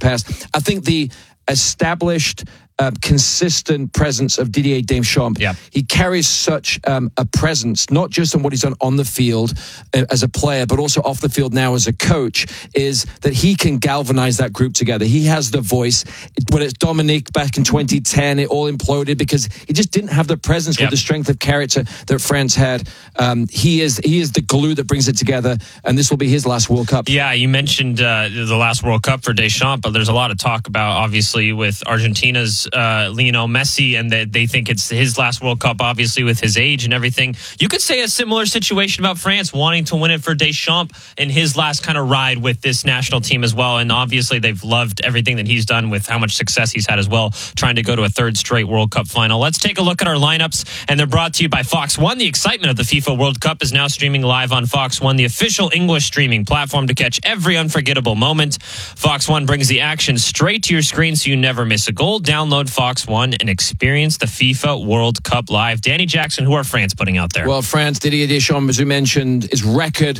past. I think the established, consistent presence of Didier Deschamps. Yeah. He carries such a presence, not just on what he's done on the field as a player, but also off the field now as a coach, is that he can galvanize that group together. He has the voice. When it's Dominique back in 2010, it all imploded because he just didn't have the presence with the strength of character that France had. He is the glue that brings it together, and this will be his last World Cup. Yeah, you mentioned the last World Cup for Deschamps, but there's a lot of talk about, obviously, with Argentina's Lionel Messi, and they think it's his last World Cup, obviously, with his age and everything. You could say a similar situation about France wanting to win it for Deschamps in his last kind of ride with this national team as well. And obviously, they've loved everything that he's done with how much success he's had as well, trying to go to a third straight World Cup final. Let's take a look at our lineups, and they're brought to you by Fox One. The excitement of the FIFA World Cup is now streaming live on Fox One, the official English streaming platform to catch every unforgettable moment. Fox One brings the action straight to your screen so you never miss a goal. Download Fox One and experience the FIFA World Cup live. Danny Jackson, who are France putting out there? Well, France, Didier Deschamps, as we mentioned, is record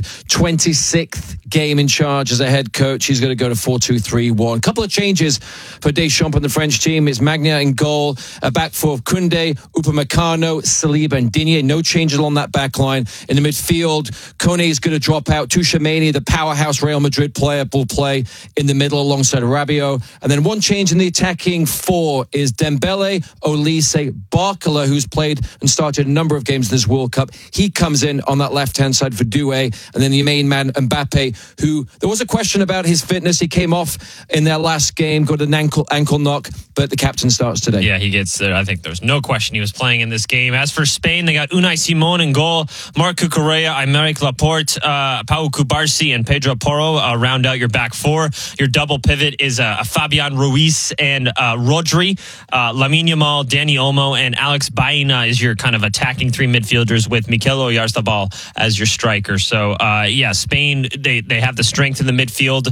26th game in charge as a head coach. He's going to go to 4-2-3-1. A couple of changes for Deschamps on the French team. It's Magna in goal, back four of Koundé, Upamecano, Saliba and Digne. No changes along that back line. In the midfield, Kone is going to drop out. Tchouaméni, the powerhouse Real Madrid player, will play in the middle alongside Rabiot. And then one change in the attacking four is Dembele, Olise, Barcola, who's played and started a number of games in this World Cup. He comes in on that left-hand side for Doué. And then the main man, Mbappe, who there was a question about his fitness. He came off in their last game, got an ankle knock, but the captain starts today. Yeah, he gets there. I think there's no question he was playing in this game. As for Spain, they got Unai Simon in goal, Marco Correa, Aymeric Laporte, Pau Cubarsí, and Pedro Porro round out your back four. Your double pivot is Fabian Ruiz and Rodri. Lamine Yamal, Dani Olmo, and Alex Baena is your kind of attacking three midfielders with Mikel Oyarzabal as your striker. So, Spain, they have the strength in the midfield.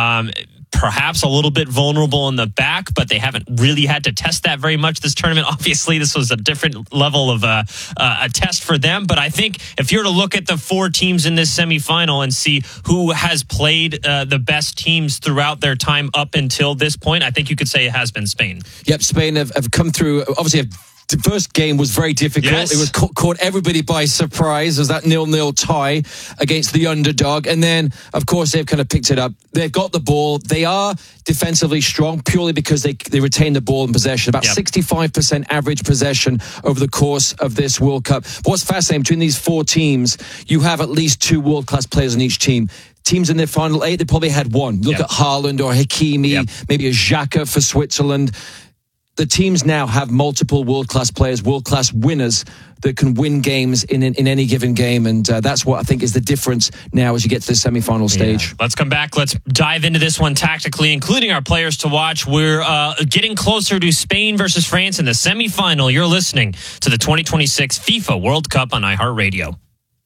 Perhaps a little bit vulnerable in the back, but they haven't really had to test that very much this tournament. Obviously, this was a different level of a test for them. But I think if you're to look at the four teams in this semifinal and see who has played the best teams throughout their time up until this point, I think you could say it has been Spain. Yep, Spain have come through, obviously, the first game was very difficult. Yes. It was caught everybody by surprise. There's that 0-0 tie against the underdog. And then, of course, they've kind of picked it up. They've got the ball. They are defensively strong purely because they retain the ball in possession. About 65% average possession over the course of this World Cup. But what's fascinating, between these four teams, you have at least two world-class players on each team. Teams in their final eight, they probably had one. Look at Haaland or Hakimi, maybe a Xhaka for Switzerland. The teams now have multiple world-class players, world-class winners that can win games in any given game. And that's what I think is the difference now as you get to the semi-final stage. Yeah. Let's come back. Let's dive into this one tactically, including our players to watch. We're getting closer to Spain versus France in the semi-final. You're listening to the 2026 FIFA World Cup on iHeartRadio.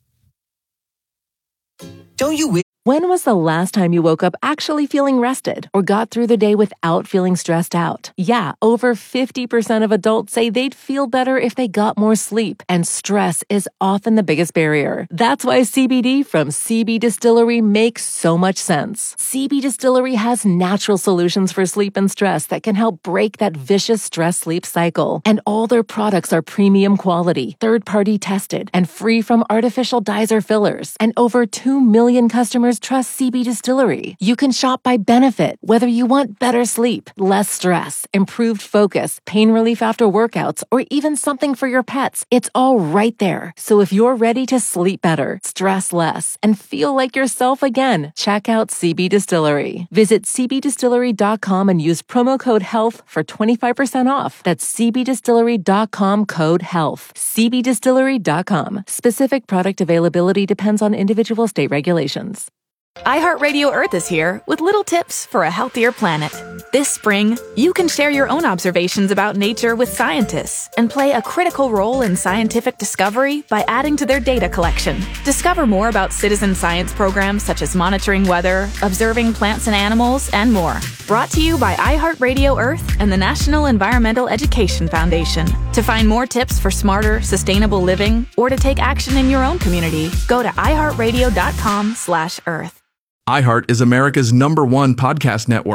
Don't you When was the last time you woke up actually feeling rested or got through the day without feeling stressed out? Yeah, over 50% of adults say they'd feel better if they got more sleep, and stress is often the biggest barrier. That's why CBD from CB Distillery makes so much sense. CB Distillery has natural solutions for sleep and stress that can help break that vicious stress-sleep cycle. And all their products are premium quality, third-party tested, and free from artificial dyes or fillers. And over 2 million customers trust CB Distillery. You can shop by benefit, whether you want better sleep, less stress, improved focus, pain relief after workouts, or even something for your pets. It's all right there. So if you're ready to sleep better, stress less, and feel like yourself again, check out CB Distillery. Visit cbdistillery.com and use promo code HEALTH for 25% off. That's cbdistillery.com, code HEALTH. cbdistillery.com. Specific product availability depends on individual state regulations. iHeartRadio Earth is here with little tips for a healthier planet. This spring, you can share your own observations about nature with scientists and play a critical role in scientific discovery by adding to their data collection. Discover more about citizen science programs such as monitoring weather, observing plants and animals, and more. Brought to you by iHeartRadio Earth and the National Environmental Education Foundation. To find more tips for smarter, sustainable living or to take action in your own community, go to iHeartRadio.com/Earth. iHeart is America's #1 podcast network.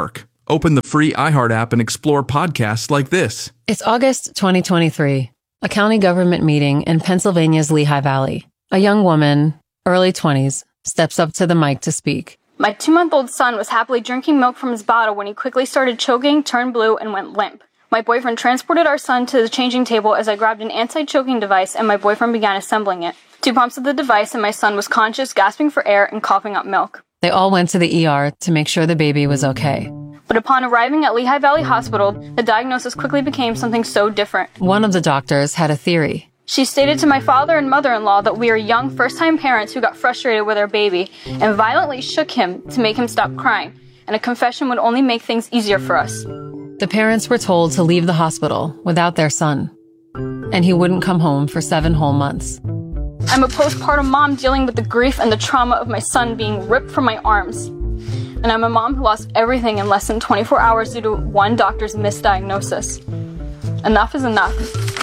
Open the free iHeart app and explore podcasts like this. It's August 2023, a county government meeting in Pennsylvania's Lehigh Valley. A young woman, early 20s, steps up to the mic to speak. My 2-month-old son was happily drinking milk from his bottle when he quickly started choking, turned blue, and went limp. My boyfriend transported our son to the changing table as I grabbed an anti-choking device and my boyfriend began assembling it. 2 pumps of the device and my son was conscious, gasping for air, and coughing up milk. They all went to the ER to make sure the baby was okay. But upon arriving at Lehigh Valley Hospital, the diagnosis quickly became something so different. One of the doctors had a theory. She stated to my father and mother-in-law that we are young first-time parents who got frustrated with our baby and violently shook him to make him stop crying, and a confession would only make things easier for us. The parents were told to leave the hospital without their son, and he wouldn't come home for 7 whole months. I'm a postpartum mom dealing with the grief and the trauma of my son being ripped from my arms. And I'm a mom who lost everything in less than 24 hours due to one doctor's misdiagnosis. Enough is enough.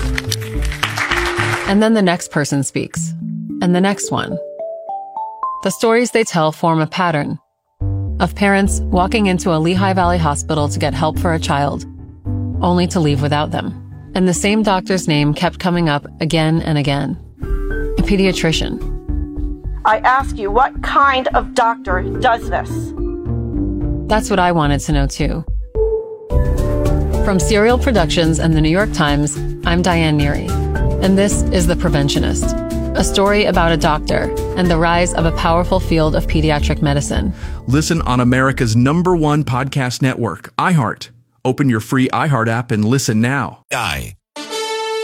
And then the next person speaks, and the next one. The stories they tell form a pattern of parents walking into a Lehigh Valley hospital to get help for a child, only to leave without them. And the same doctor's name kept coming up again and again. A pediatrician. I ask you, what kind of doctor does this? That's what I wanted to know too. From Serial Productions and the New York Times, I'm Diane Neary, and this is The Preventionist, a story about a doctor and the rise of a powerful field of pediatric medicine. Listen on America's #1 podcast network, iHeart. Open your free iHeart app and listen now.